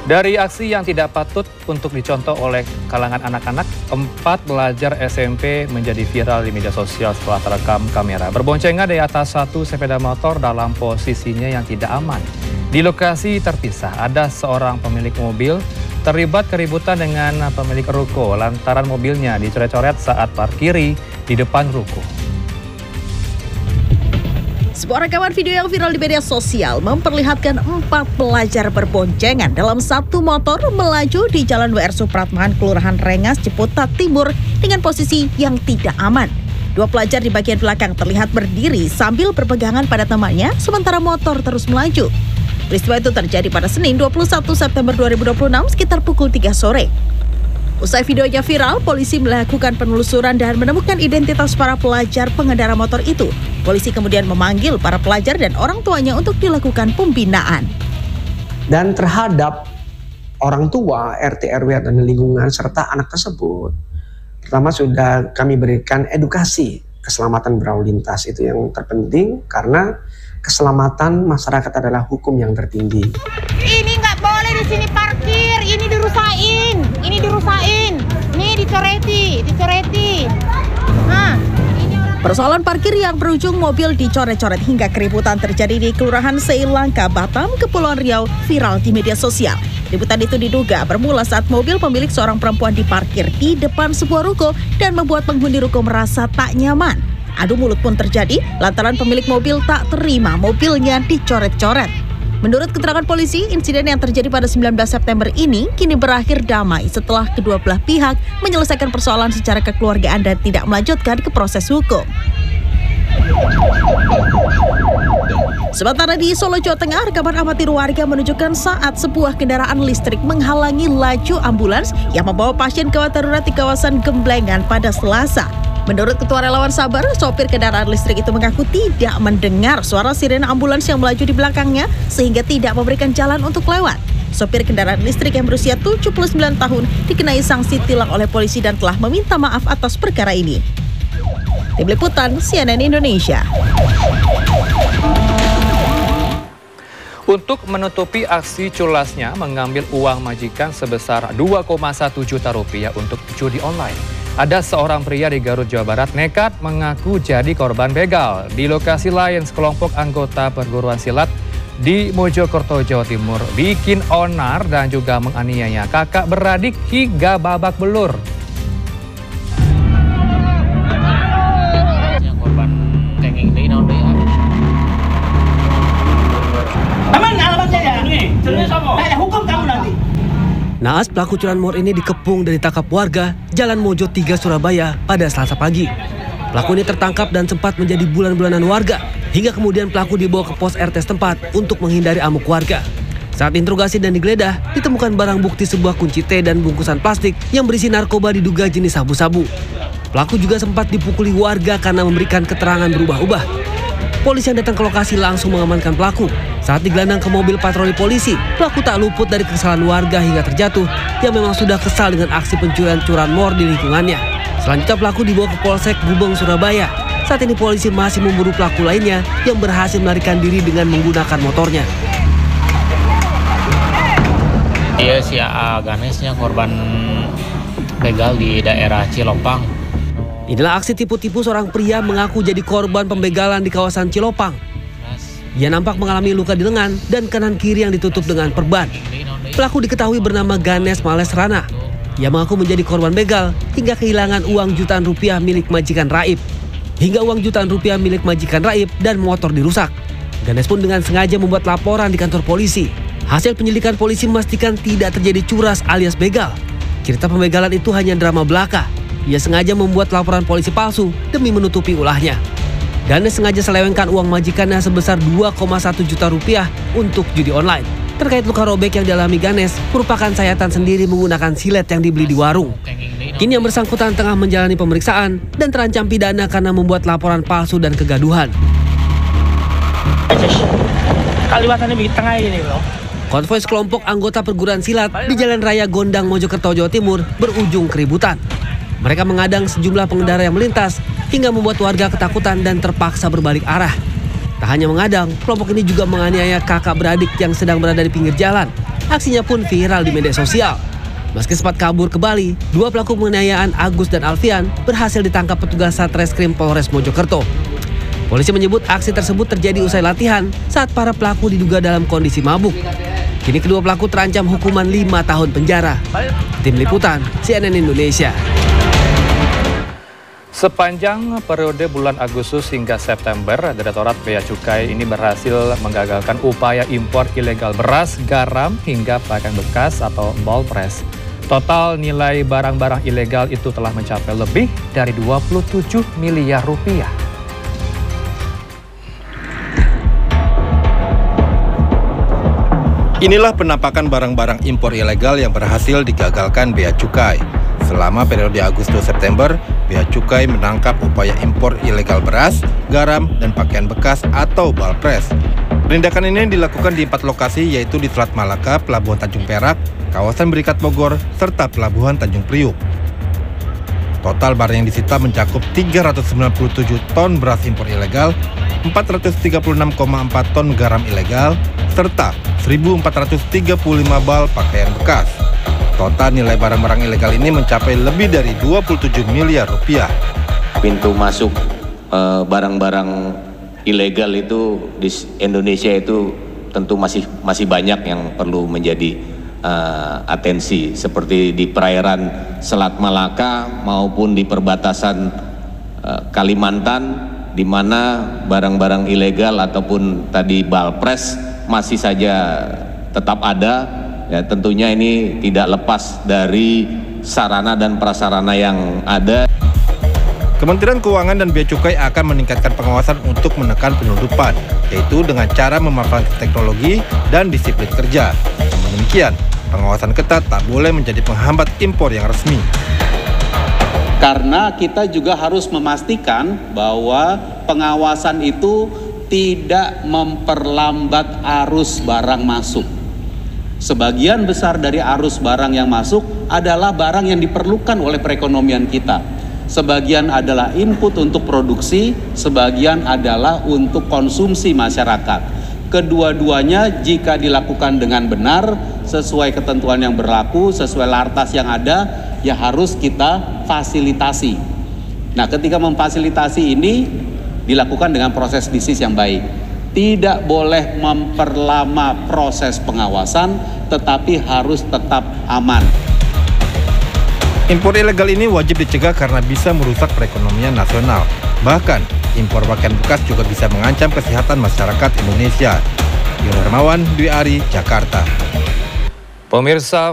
Dari aksi yang tidak patut untuk dicontoh oleh kalangan anak-anak, 4 pelajar SMP menjadi viral di media sosial setelah terekam kamera berboncengan di atas satu sepeda motor dalam posisinya yang tidak aman. Di lokasi terpisah, ada seorang pemilik mobil terlibat keributan dengan pemilik ruko lantaran mobilnya dicoret-coret saat parkiri di depan ruko. Sebuah rekaman video yang viral di media sosial memperlihatkan 4 pelajar berboncengan dalam satu motor melaju di Jalan WR Supratman, Kelurahan Rengas, Ciputat Timur dengan posisi yang tidak aman. 2 pelajar di bagian belakang terlihat berdiri sambil berpegangan pada temannya sementara motor terus melaju. Peristiwa itu terjadi pada Senin 21 September 2026 sekitar pukul 3 sore. Usai videonya viral, polisi melakukan penelusuran dan menemukan identitas para pelajar pengendara motor itu. Polisi kemudian memanggil para pelajar dan orang tuanya untuk dilakukan pembinaan. Dan terhadap orang tua, RT, RW, dan lingkungan serta anak tersebut, pertama sudah kami berikan edukasi keselamatan berlalu lintas. Itu yang terpenting karena keselamatan masyarakat adalah hukum yang tertinggi. Ini nggak boleh di sini parkir, ini dirusain, nih dicoreti. Persoalan parkir yang berujung mobil dicoret-coret hingga keributan terjadi di Kelurahan Seilangka, Batam, Kepulauan Riau viral di media sosial. Keributan itu diduga bermula saat mobil pemilik seorang perempuan diparkir di depan sebuah ruko dan membuat penghuni ruko merasa tak nyaman. Adu mulut pun terjadi lantaran pemilik mobil tak terima mobilnya dicoret-coret. Menurut keterangan polisi, insiden yang terjadi pada 19 September ini kini berakhir damai setelah kedua belah pihak menyelesaikan persoalan secara kekeluargaan dan tidak melanjutkan ke proses hukum. Sementara di Solo, Jawa Tengah, rekaman amatir warga menunjukkan saat sebuah kendaraan listrik menghalangi laju ambulans yang membawa pasien gawat darurat di kawasan Gemblengan pada Selasa. Menurut Ketua Relawan Sabar, sopir kendaraan listrik itu mengaku tidak mendengar suara sirene ambulans yang melaju di belakangnya sehingga tidak memberikan jalan untuk lewat. Sopir kendaraan listrik yang berusia 79 tahun dikenai sanksi tilang oleh polisi dan telah meminta maaf atas perkara ini. Tim Liputan CNN Indonesia. Untuk menutupi aksi culasnya mengambil uang majikan sebesar 2,1 juta rupiah untuk judi online. Ada seorang pria di Garut, Jawa Barat nekat mengaku jadi korban begal. Di lokasi lain, sekelompok anggota perguruan silat di Mojokerto, Jawa Timur bikin onar dan juga menganiaya kakak beradik hingga babak belur. Naas pelaku curanmor ini dikepung dan ditangkap warga Jalan Mojo 3 Surabaya pada Selasa pagi. Pelaku ini tertangkap dan sempat menjadi bulan-bulanan warga hingga kemudian pelaku dibawa ke pos RT setempat untuk menghindari amuk warga. Saat interogasi dan digeledah, ditemukan barang bukti sebuah kunci T dan bungkusan plastik yang berisi narkoba diduga jenis sabu-sabu. Pelaku juga sempat dipukuli warga karena memberikan keterangan berubah-ubah. Polisi yang datang ke lokasi langsung mengamankan pelaku. Saat digelandang ke mobil patroli polisi, pelaku tak luput dari kesalahan warga hingga terjatuh yang memang sudah kesal dengan aksi pencurian curanmor di lingkungannya. Selanjutnya pelaku dibawa ke Polsek Gubeng, Surabaya. Saat ini polisi masih memburu pelaku lainnya yang berhasil melarikan diri dengan menggunakan motornya. Iya, si AA Ganesnya korban begal di daerah Cilopang. Inilah aksi tipu-tipu seorang pria mengaku jadi korban pembegalan di kawasan Cilopang. Ia nampak mengalami luka di lengan dan kanan kiri yang ditutup dengan perban. Pelaku diketahui bernama Ganes Males Rana. Ia mengaku menjadi korban begal hingga kehilangan uang jutaan rupiah milik majikan Raib. Hingga uang jutaan rupiah milik majikan Raib dan motor dirusak. Ganes pun dengan sengaja membuat laporan di kantor polisi. Hasil penyelidikan polisi memastikan tidak terjadi curas alias begal. Cerita pembegalan itu hanya drama belaka. Ia sengaja membuat laporan polisi palsu demi menutupi ulahnya. Ganes sengaja selewengkan uang majikannya sebesar 2,1 juta rupiah untuk judi online. Terkait luka robek yang dialami Ganes merupakan sayatan sendiri menggunakan silet yang dibeli di warung. Kini yang bersangkutan tengah menjalani pemeriksaan dan terancam pidana karena membuat laporan palsu dan kegaduhan. Kaliwatannya di tengah ini loh. Konvoi sekelompok anggota perguruan silat di Jalan Raya Gondang, Mojokerto, Jawa Timur berujung keributan. Mereka mengadang sejumlah pengendara yang melintas hingga membuat warga ketakutan dan terpaksa berbalik arah. Tak hanya mengadang, kelompok ini juga menganiaya kakak beradik yang sedang berada di pinggir jalan. Aksinya pun viral di media sosial. Meski sempat kabur ke Bali, 2 pelaku penganiayaan Agus dan Alfian berhasil ditangkap petugas Satreskrim Polres Mojokerto. Polisi menyebut aksi tersebut terjadi usai latihan saat para pelaku diduga dalam kondisi mabuk. Kini kedua pelaku terancam hukuman 5 tahun penjara. Tim Liputan, CNN Indonesia. Sepanjang periode bulan Agustus hingga September, Direktorat Bea Cukai ini berhasil menggagalkan upaya impor ilegal beras, garam, hingga pakaian bekas atau ball press. Total nilai barang-barang ilegal itu telah mencapai lebih dari 27 miliar rupiah. Inilah penampakan barang-barang impor ilegal yang berhasil digagalkan Bea Cukai. Selama periode Agustus-September, Bea Cukai menangkap upaya impor ilegal beras, garam, dan pakaian bekas atau balpres. Penindakan ini dilakukan di 4 lokasi, yaitu di Selat Malaka, Pelabuhan Tanjung Perak, kawasan Berikat Bogor, serta Pelabuhan Tanjung Priuk. Total barang yang disita mencakup 397 ton beras impor ilegal, 436,4 ton garam ilegal, serta 1.435 bal pakaian bekas. Total nilai barang-barang ilegal ini mencapai lebih dari 27 miliar rupiah. Pintu masuk barang-barang ilegal itu di Indonesia itu tentu masih banyak yang perlu menjadi atensi, seperti di perairan Selat Malaka maupun di perbatasan Kalimantan, di mana barang-barang ilegal ataupun tadi balpres masih saja tetap ada. Ya, tentunya ini tidak lepas dari sarana dan prasarana yang ada. Kementerian Keuangan dan Bea Cukai akan meningkatkan pengawasan untuk menekan penyelundupan, yaitu dengan cara memanfaatkan teknologi dan disiplin kerja. Namun demikian, pengawasan ketat tak boleh menjadi penghambat impor yang resmi. Karena kita juga harus memastikan bahwa pengawasan itu tidak memperlambat arus barang masuk. Sebagian besar dari arus barang yang masuk adalah barang yang diperlukan oleh perekonomian kita. Sebagian adalah input untuk produksi, sebagian adalah untuk konsumsi masyarakat. Kedua-duanya jika dilakukan dengan benar, sesuai ketentuan yang berlaku, sesuai lartas yang ada, ya harus kita fasilitasi. Nah, ketika memfasilitasi ini dilakukan dengan proses bisnis yang baik. Tidak boleh memperlama proses pengawasan, tetapi harus tetap aman. Impor ilegal ini wajib dicegah karena bisa merusak perekonomian nasional. Bahkan, impor pakaian bekas juga bisa mengancam kesehatan masyarakat Indonesia. Yoni Hermawan, Dwi Ari, Jakarta. Pemirsa,